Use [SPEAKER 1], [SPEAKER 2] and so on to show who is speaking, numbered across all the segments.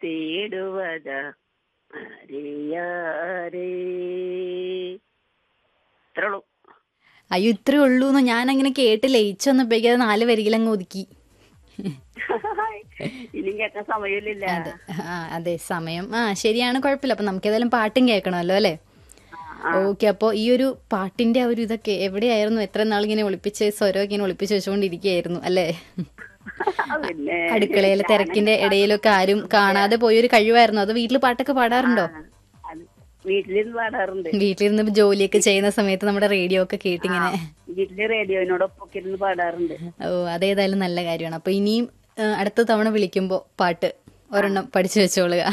[SPEAKER 1] തേടുവത അറിയാരേ. ഇത്രയുള്ളൂ.
[SPEAKER 2] അയ്യോ ഇത്രേ ഉള്ളൂന്ന് ഞാനങ്ങനെ കേട്ട് ലയിച്ചൊന്നപ്പോഴേക്കും അത് 4 വരികളങ്ങ് ഒതുക്കി.
[SPEAKER 1] ഇനി കേൾക്കാൻ സമയമില്ല.
[SPEAKER 2] അതെ അതെ സമയം ശരിയാണ്, കുഴപ്പമില്ല. അപ്പൊ നമുക്ക് ഏതായാലും പാട്ടും കേൾക്കണമല്ലോ അല്ലേ? ഓക്കെ. അപ്പോൾ ഈ ഒരു പാട്ടിന്റെ ആ ഒരു ഇതൊക്കെ എവിടെയായിരുന്നു? എത്ര നാളിങ്ങനെ ഒളിപ്പിച്ച് സ്വരമൊക്കെ ഇങ്ങനെ ഒളിപ്പിച്ച് വെച്ചുകൊണ്ടിരിക്കുകയായിരുന്നു അല്ലേ?
[SPEAKER 1] പിന്നെ
[SPEAKER 2] അടുക്കളയിലെ തിരക്കിന്റെ ഇടയിലൊക്കെ ആരും കാണാതെ പോയൊരു കഴിവായിരുന്നു അത്. വീട്ടിൽ പാട്ടൊക്കെ പാടാറുണ്ടോ?
[SPEAKER 1] വീട്ടിലിരുന്ന് പാടാറുണ്ട്.
[SPEAKER 2] വീട്ടിലിരുന്ന് ജോലിയൊക്കെ ചെയ്യുന്ന സമയത്ത് നമ്മുടെ റേഡിയോ ഒക്കെ കേട്ടിങ്ങനെ
[SPEAKER 1] വീട്ടില് റേഡിയോനോടൊപ്പം ഇരുന്ന് പാടാറുണ്ട്.
[SPEAKER 2] ഓ അതേതായാലും നല്ല കാര്യമാണ്. അപ്പൊ ഇനിയും അടുത്ത തവണ വിളിക്കുമ്പോ പാട്ട് ഒരെണ്ണം പഠിച്ചു വെച്ചോളുക.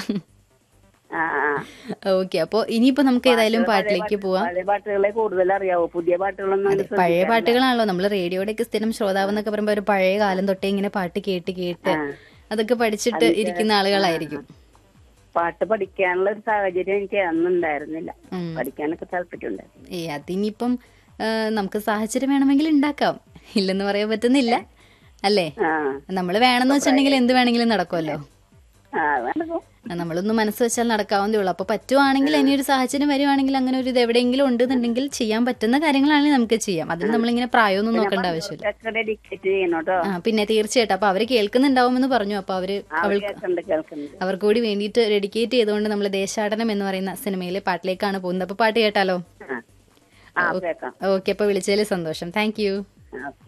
[SPEAKER 2] ഓക്കെ. അപ്പൊ ഇനിയിപ്പോ നമുക്ക് ഏതായാലും പാട്ടിലേക്ക് പോവാം.
[SPEAKER 1] പഴയ പാട്ടുകളെ കൂടുതൽ അറിയാവോ? പുതിയ പാട്ടുകളൊന്നും അങ്ങനെ
[SPEAKER 2] പഴയ
[SPEAKER 1] ശ്രദ്ധിക്കാറില്ല.
[SPEAKER 2] പാട്ടുകളാണല്ലോ നമ്മൾ റേഡിയോയുടെ ഒക്കെ സ്ഥിരം ശ്രോതാവ് എന്നൊക്കെ പറയുമ്പോ ഒരു പഴയ കാലം തൊട്ടേ ഇങ്ങനെ പാട്ട് കേട്ട് കേട്ട് അതൊക്കെ പഠിച്ചിട്ട് ഇരിക്കുന്ന ആളുകളായിരിക്കും.
[SPEAKER 1] പാട്ട് പഠിക്കാനുള്ള ഒരു സാഹചര്യം എനിക്ക് അന്നുണ്ടായിരുന്നില്ല. പഠിക്കാനൊക്കെ താല്പര്യമുണ്ടായിരുന്നു.
[SPEAKER 2] അതിനിപ്പം നമുക്ക് സാഹചര്യം വേണമെങ്കിൽ ഉണ്ടാക്കാം, ഇല്ലെന്ന് പറയാൻ പറ്റുന്നില്ല അല്ലേ? നമ്മൾ വേണമെന്ന് വെച്ചിട്ടുണ്ടെങ്കിൽ എന്ത് വേണമെങ്കിലും നടക്കുമല്ലോ. നമ്മളൊന്ന് മനസ്സ് വെച്ചാൽ നടക്കാവുന്നതേ ഉള്ളൂ. അപ്പൊ പറ്റുവാണെങ്കിൽ ഇനിയൊരു സാഹചര്യം വരുവാണെങ്കിൽ അങ്ങനെ ഒരു ഇത് എവിടെയെങ്കിലും ഉണ്ടെന്നുണ്ടെങ്കിൽ ചെയ്യാൻ പറ്റുന്ന കാര്യങ്ങളാണെങ്കിൽ നമുക്ക് ചെയ്യാം. അതിന് നമ്മളിങ്ങനെ പ്രായമൊന്നും നോക്കേണ്ട ആവശ്യമില്ല. പിന്നെ തീർച്ചയായിട്ടും. അപ്പൊ അവര് കേൾക്കുന്നുണ്ടാവുമെന്ന് പറഞ്ഞു. അപ്പൊ അവർക്ക് കൂടി വേണ്ടിയിട്ട് ഡെഡിക്കേറ്റ് ചെയ്തുകൊണ്ട് നമ്മൾ ദേശാടനം എന്ന് പറയുന്ന സിനിമയിലെ പാട്ടിലേക്കാണ് പോകുന്നത്. അപ്പൊ പാട്ട് കേട്ടാലോ? ഓക്കെ. അപ്പൊ വിളിച്ചതിൽ സന്തോഷം. Thank you.